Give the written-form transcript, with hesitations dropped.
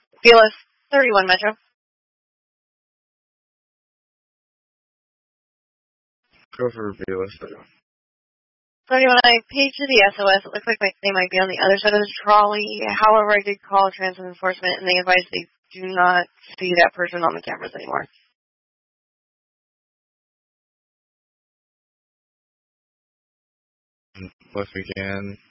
BLS 31 Metro. Go for BLS 31. 31, I paid to the SOS. It looks like they might be on the other side of the trolley. However, I did call transit enforcement, and they advised they do not see that person on the cameras anymore. Unless we can